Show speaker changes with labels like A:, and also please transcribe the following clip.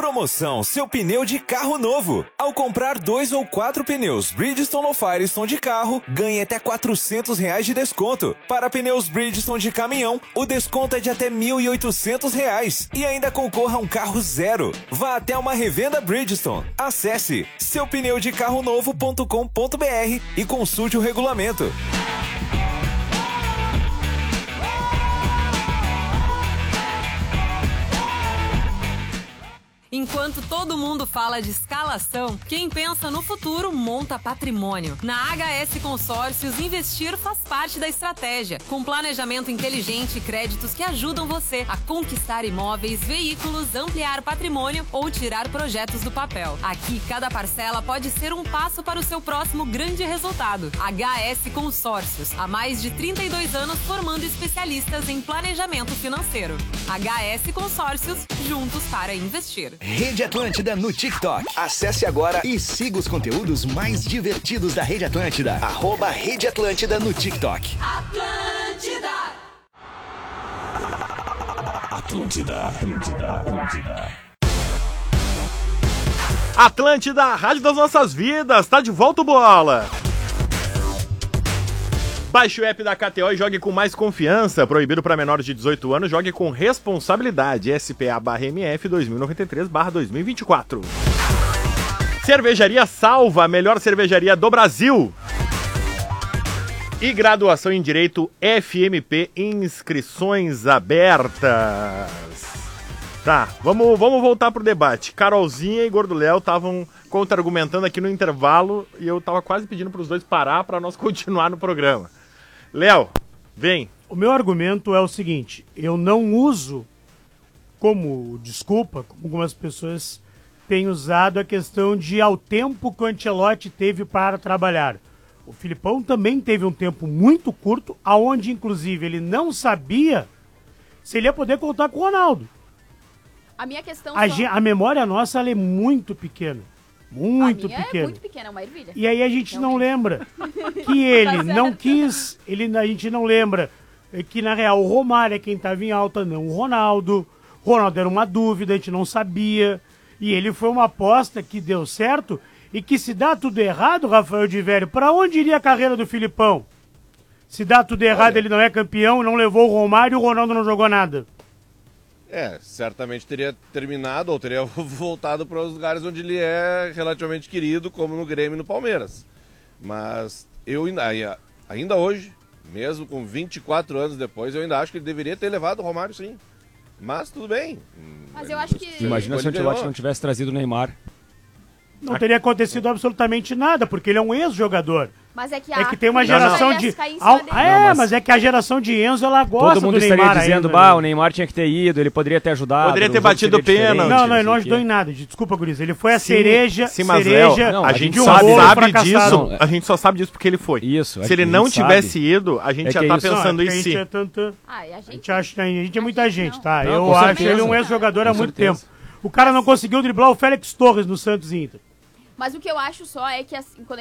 A: Promoção Seu Pneu de Carro Novo. Ao comprar 2 ou 4 pneus Bridgestone ou Firestone de carro, ganhe até R$400 de desconto. Para pneus Bridgestone de caminhão, o desconto é de até R$1.800 e ainda concorra a um carro zero. Vá até uma revenda Bridgestone. Acesse seupneudecarronovo.com.br e consulte o regulamento.
B: Enquanto todo mundo fala de escalação, quem pensa no futuro monta patrimônio. Na HS Consórcios, investir faz parte da estratégia, com planejamento inteligente e créditos que ajudam você a conquistar imóveis, veículos, ampliar patrimônio ou tirar projetos do papel. Aqui, cada parcela pode ser um passo para o seu próximo grande resultado. HS Consórcios, há mais de 32 anos formando especialistas em planejamento financeiro. HS Consórcios, juntos para investir.
C: Rede Atlântida no TikTok. Acesse agora e siga os conteúdos mais divertidos da Rede Atlântida. @Rede Atlântida no TikTok.
D: Atlântida.
E: Atlântida, rádio das nossas vidas, tá de volta o Bola. Baixe o app da KTO e jogue com mais confiança. Proibido para menores de 18 anos, jogue com responsabilidade. SPA/MF 2093/2024. Cervejaria Salva, a melhor cervejaria do Brasil. E graduação em Direito FMP, inscrições abertas. Tá, vamos voltar pro debate. Carolzinha e Gordo Léo estavam contra-argumentando aqui no intervalo e eu tava quase pedindo pros dois parar para nós continuar no programa. Léo, vem.
F: O meu argumento é o seguinte, eu não uso como desculpa, como algumas pessoas têm usado, a questão de ao tempo que o Ancelotti teve para trabalhar. O Filipão também teve um tempo muito curto, aonde inclusive ele não sabia se ele ia poder contar com o Ronaldo.
G: A minha questão
F: a memória nossa ela é muito pequena. Muito pequena.
G: É muito pequena, é uma ervilha.
F: E aí a gente não lembra que ele não quis, a gente não lembra que na real o Romário é quem estava em alta, não o Ronaldo. O Ronaldo era uma dúvida, a gente não sabia. E ele foi uma aposta que deu certo e que se dá tudo errado, Rafael de Vério, para onde iria a carreira do Filipão? Se dá tudo errado, ele não é campeão, não levou o Romário e o Ronaldo não jogou nada.
H: Certamente teria terminado ou teria voltado para os lugares onde ele é relativamente querido, como no Grêmio e no Palmeiras. Mas eu ainda hoje, mesmo com 24 anos depois, eu ainda acho que ele deveria ter levado o Romário, sim. Mas tudo bem.
G: Mas eu acho que...
I: Imagina se o Ancelotti não tivesse trazido o Neymar.
F: Não teria acontecido absolutamente nada, porque ele é um ex-jogador.
G: Mas é que
F: tem uma geração de... mas é que a geração de Enzo, ela gosta do Neymar.
I: Todo mundo estaria dizendo, o Neymar tinha que ter ido, ele poderia ter ajudado.
E: Poderia ter batido pena.
F: Não, ele não ajudou em nada. Desculpa, Guriz. Ele foi a cereja...
E: Sim, mas Léo, a gente só sabe disso. A gente só sabe disso porque ele foi.
I: Isso.
E: Se ele não tivesse ido, a gente já tá pensando em si.
F: A gente é muita gente, tá? Eu acho ele um ex-jogador há muito tempo. O cara não conseguiu driblar o Félix Torres no Santos Inter.
G: Mas o que eu acho só é que, assim, quando